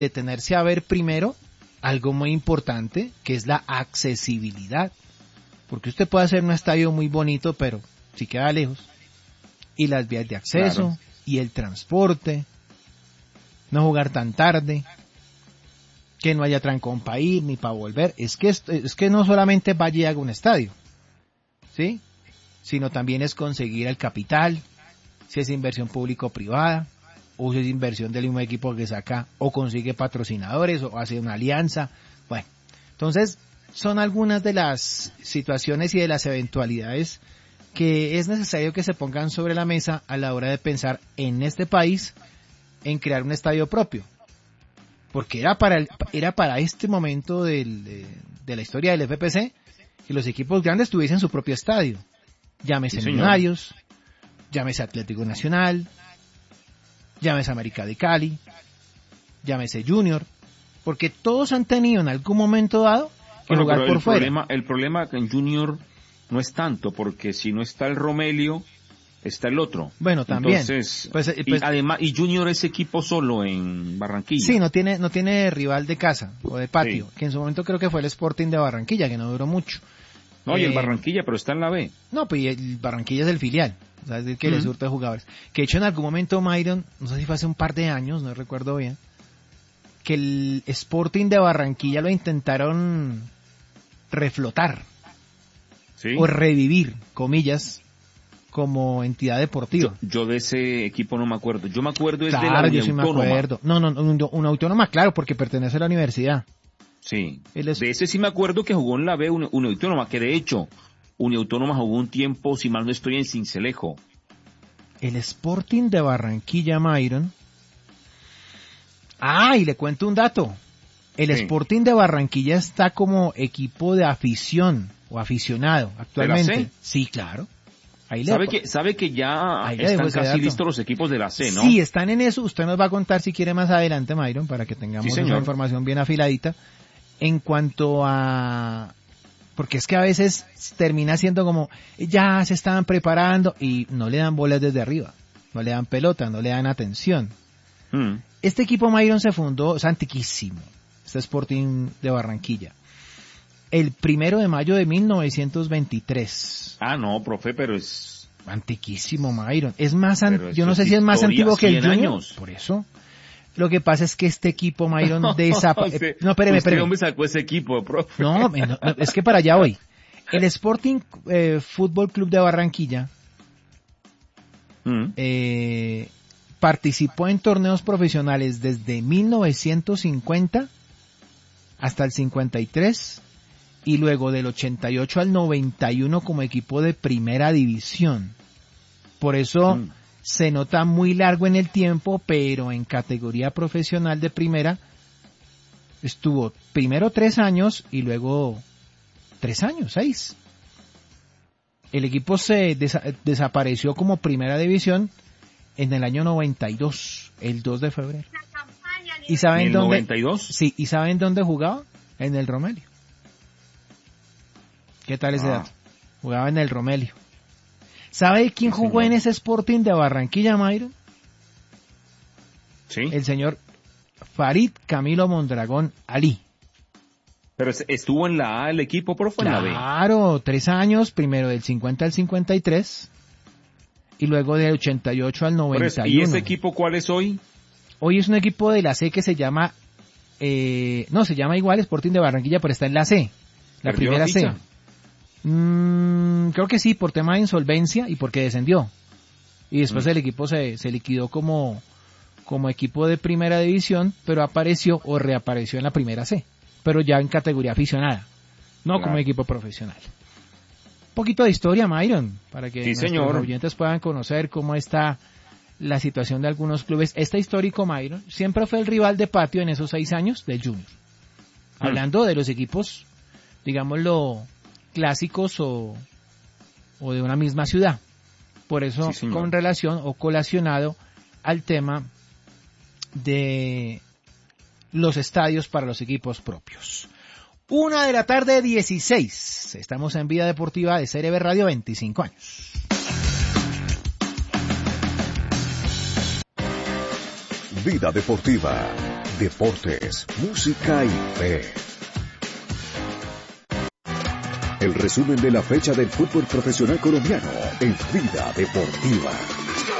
detenerse a ver primero algo muy importante, que es la accesibilidad. Porque usted puede hacer un estadio muy bonito, pero si queda lejos. Y las vías de acceso, claro, y el transporte, no jugar tan tarde, que no haya trancón para ir ni para volver. Es que no solamente vaya y haga un estadio, ¿sí? Sino también es conseguir el capital, si es inversión público-privada, o si es inversión del mismo equipo que saca, o consigue patrocinadores, o hace una alianza. Bueno, entonces son algunas de las situaciones y de las eventualidades que es necesario que se pongan sobre la mesa a la hora de pensar en este país en crear un estadio propio. Porque era para este momento de la historia del FPC que los equipos grandes tuviesen su propio estadio. Llámese Millonarios, llámese Atlético Nacional, llámese América de Cali, llámese Junior, porque todos han tenido en algún momento dado que jugar por fuera. El problema en Junior no es tanto, porque si no está el Romelio, está el otro. Bueno, también. Entonces, además, y Junior es equipo solo en Barranquilla. Sí, no tiene rival de casa o de patio, que en su momento creo que fue el Sporting de Barranquilla, que no duró mucho. No, y el Barranquilla, pero está en la B. No, pues el Barranquilla es el filial, o sea, es el que le surte jugadores. Que de hecho en algún momento Myron, no sé si fue hace un par de años, no recuerdo bien, que el Sporting de Barranquilla lo intentaron reflotar, ¿sí? O revivir, comillas, como entidad deportiva. Yo de ese equipo no me acuerdo. Yo me acuerdo es claro, de la yo sí me acuerdo. No, una autónoma, claro, porque pertenece a la universidad. Sí, de ese sí me acuerdo que jugó en la B, una autónoma, que de hecho, una autónoma jugó un tiempo, si mal no estoy, en Sincelejo. El Sporting de Barranquilla, Myron. Ah, y le cuento un dato. El Sporting de Barranquilla está como equipo de afición o aficionado actualmente. ¿De la C? Sí, claro. Ahí ¿Sabe que ya están casi listos los equipos de la C, no? Sí, están en eso. Usted nos va a contar si quiere más adelante, Myron, para que tengamos esa información bien afiladita. En cuanto a... Porque es que a veces termina siendo como, ya se estaban preparando y no le dan bolas desde arriba. No le dan pelota, no le dan atención. Este equipo, Myron, se fundó, es antiquísimo. Este Sporting de Barranquilla. El 1 de mayo de 1923. Ah, no, profe, pero es... Antiquísimo, Myron. Es más, yo no sé si es más antiguo que el Junior. Años. Por eso. Lo que pasa es que este equipo, Myron, desapareció. No, espéreme. ¿Dónde sacó ese equipo, profe? No, es que para allá voy. El Sporting Fútbol Club de Barranquilla participó en torneos profesionales desde 1950 hasta el 53 y luego del 88 al 91 como equipo de primera división. Por eso se nota muy largo en el tiempo, pero en categoría profesional de primera estuvo primero 3 años y luego 3 años, 6. El equipo se desapareció como primera división en el año 92, el 2 de febrero. ¿Y saben ¿En dónde? 92? Sí, ¿y saben dónde jugaba? En el Romelio. ¿Qué tal ese dato? Jugaba en el Romelio. ¿Sabe quién jugó en ese Sporting de Barranquilla, Myron? Sí. El señor Farid Camilo Mondragón Ali. Pero estuvo en la A el equipo, pero fue en la B. Claro, 3 años, primero del 50 al 53 y luego del 88 al 91. ¿Y ese equipo cuál es hoy? Hoy es un equipo de la C que se llama, se llama igual Sporting de Barranquilla, pero está en la C, la primera C. Creo que sí, por tema de insolvencia y porque descendió. Y después el equipo se liquidó como equipo de primera división, pero apareció o reapareció en la primera C, pero ya en categoría aficionada, no como equipo profesional. Un poquito de historia, Myron, para que nuestros oyentes puedan conocer cómo está la situación de algunos clubes. Este histórico, Myron, siempre fue el rival de patio en esos 6 años del Junior. Hablando de los equipos, digámoslo, clásicos o de una misma ciudad. Por eso, con relación o colacionado al tema de los estadios para los equipos propios. 1:16 p.m. Estamos en Vida Deportiva de CRB Radio, 25 años. Vida Deportiva. Deportes, música y fe. El resumen de la fecha del fútbol profesional colombiano en Vida Deportiva.